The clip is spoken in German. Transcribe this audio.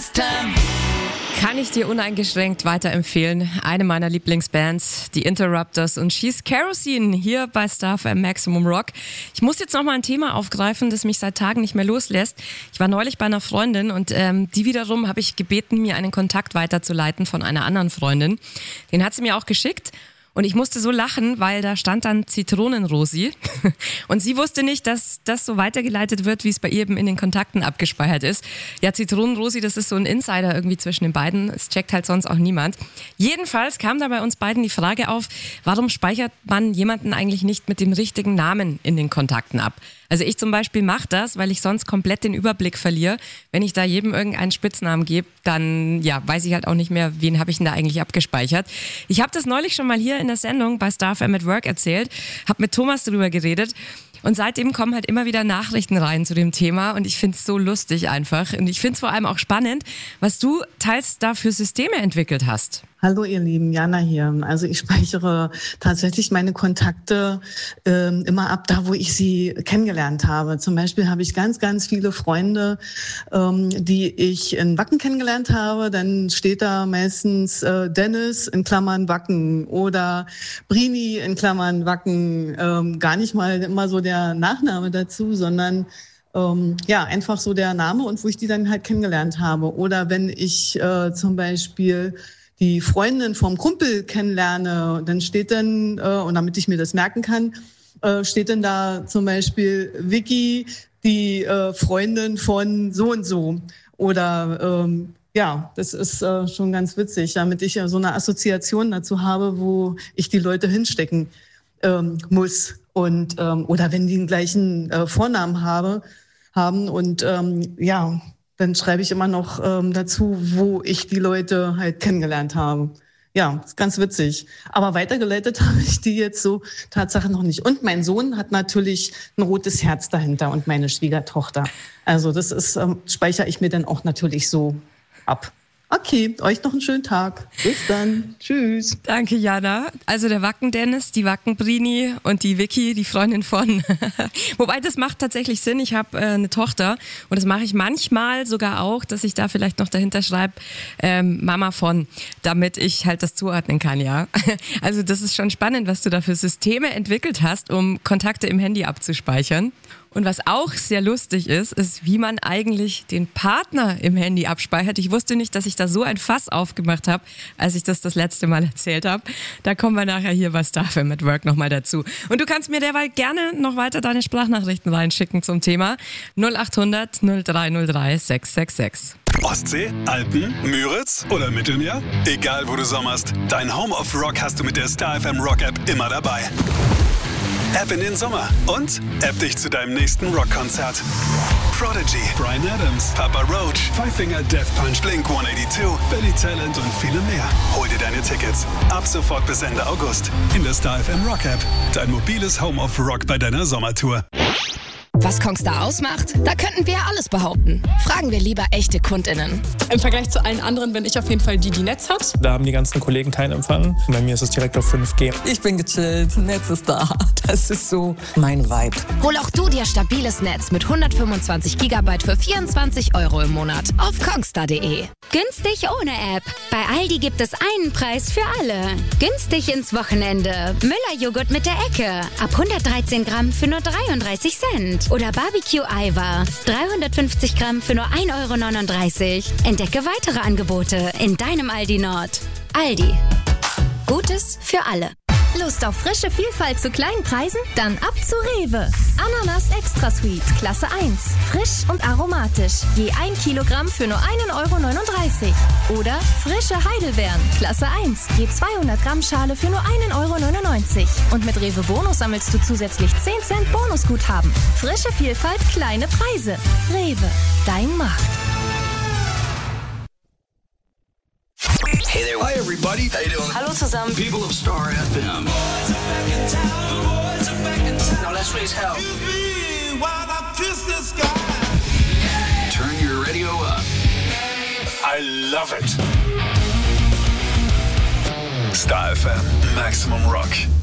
last time. Kann ich dir uneingeschränkt weiterempfehlen. Eine meiner Lieblingsbands, die Interrupters und She's Kerosene hier bei Star FM Maximum Rock. Ich muss jetzt noch mal ein Thema aufgreifen, das mich seit Tagen nicht mehr loslässt. Ich war neulich bei einer Freundin und die wiederum habe ich gebeten, mir einen Kontakt weiterzuleiten von einer anderen Freundin. Den hat sie mir auch geschickt. Und ich musste so lachen, weil da stand dann Zitronenrosi und sie wusste nicht, dass das so weitergeleitet wird, wie es bei ihr eben in den Kontakten abgespeichert ist. Ja, Zitronenrosi, das ist so ein Insider irgendwie zwischen den beiden. Es checkt halt sonst auch niemand. Jedenfalls kam da bei uns beiden die Frage auf, warum speichert man jemanden eigentlich nicht mit dem richtigen Namen in den Kontakten ab? Also ich zum Beispiel mache das, weil ich sonst komplett den Überblick verliere. Wenn ich da jedem irgendeinen Spitznamen gebe, dann weiß ich halt auch nicht mehr, wen habe ich denn da eigentlich abgespeichert. Ich habe das neulich schon mal hier in der Sendung bei Star FM at Work erzählt, habe mit Thomas darüber geredet und seitdem kommen halt immer wieder Nachrichten rein zu dem Thema und ich finde es so lustig einfach und ich finde es vor allem auch spannend, was du teils da für Systeme entwickelt hast. Hallo ihr Lieben, Jana hier. Also ich speichere tatsächlich meine Kontakte immer ab, da wo ich sie kennengelernt habe. Zum Beispiel habe ich ganz, ganz viele Freunde, die ich in Wacken kennengelernt habe. Dann steht da meistens Dennis in Klammern Wacken oder Brini in Klammern Wacken. Gar nicht mal immer so der Nachname dazu, sondern einfach so der Name und wo ich die dann halt kennengelernt habe. Oder wenn ich zum Beispiel die Freundin vom Kumpel kennenlerne, dann steht dann, und damit ich mir das merken kann, steht dann da zum Beispiel Vicky, die Freundin von so und so. Oder das ist schon ganz witzig, damit ich ja so eine Assoziation dazu habe, wo ich die Leute hinstecken muss. Und oder wenn die den gleichen Vornamen haben und dann schreibe ich immer noch dazu, wo ich die Leute halt kennengelernt habe. Ja, ist ganz witzig. Aber weitergeleitet habe ich die jetzt so Tatsache noch nicht. Und mein Sohn hat natürlich ein rotes Herz dahinter und meine Schwiegertochter. Also das ist speichere ich mir dann auch natürlich so ab. Okay, euch noch einen schönen Tag. Bis dann. Tschüss. Danke, Jana. Also der Wacken-Dennis, die Wacken-Brini und die Vicky, die Freundin von. Wobei, das macht tatsächlich Sinn. Ich habe eine Tochter und das mache ich manchmal sogar auch, dass ich da vielleicht noch dahinter schreibe, Mama von, damit ich halt das zuordnen kann, ja. Also das ist schon spannend, was du da für Systeme entwickelt hast, um Kontakte im Handy abzuspeichern. Und was auch sehr lustig ist, wie man eigentlich den Partner im Handy abspeichert. Ich wusste nicht, dass ich da so ein Fass aufgemacht habe, als ich das letzte Mal erzählt habe. Da kommen wir nachher hier bei Star FM at Work nochmal dazu. Und du kannst mir derweil gerne noch weiter deine Sprachnachrichten reinschicken zum Thema 0800 0303 666. Ostsee, Alpen, Müritz oder Mittelmeer? Egal wo du sommerst, dein Home of Rock hast du mit der Star FM Rock App immer dabei. App in den Sommer und App dich zu deinem nächsten Rockkonzert. Prodigy, Bryan Adams, Papa Roach, Five Finger Death Punch, Blink-182, Billy Talent und viele mehr. Hol dir deine Tickets ab sofort bis Ende August in der Star FM Rock App. Dein mobiles Home of Rock bei deiner Sommertour. Was Kongstar ausmacht? Da könnten wir ja alles behaupten. Fragen wir lieber echte KundInnen. Im Vergleich zu allen anderen bin ich auf jeden Fall die Netz hat. Da haben die ganzen Kollegen keinen Empfang. Bei mir ist es direkt auf 5G. Ich bin gechillt, Netz ist da. Das ist so mein Vibe. Hol auch du dir stabiles Netz mit 125 GB für 24 € im Monat auf kongstar.de. Günstig ohne App. Bei Aldi gibt es einen Preis für alle. Günstig ins Wochenende. Müller-Joghurt mit der Ecke. Ab 113 Gramm für nur 33 Cent. Oder Barbecue-Eiweiß. 350 Gramm für nur 1,39 €. Entdecke weitere Angebote in deinem Aldi Nord. Aldi. Gutes für alle. Lust auf frische Vielfalt zu kleinen Preisen? Dann ab zu Rewe. Ananas Extra Sweet, Klasse 1. Frisch und aromatisch. Je 1 Kilogramm für nur 1,39 €. Oder frische Heidelbeeren, Klasse 1. Je 200 Gramm Schale für nur 1,99 €. Und mit Rewe Bonus sammelst du zusätzlich 10 Cent Bonusguthaben. Frische Vielfalt, kleine Preise. Rewe, dein Markt. Hey there. Hi everybody. How you doing? Hallo zusammen. People of Star FM. Now let's raise hell. Turn your radio up. I love it. Star FM Maximum Rock.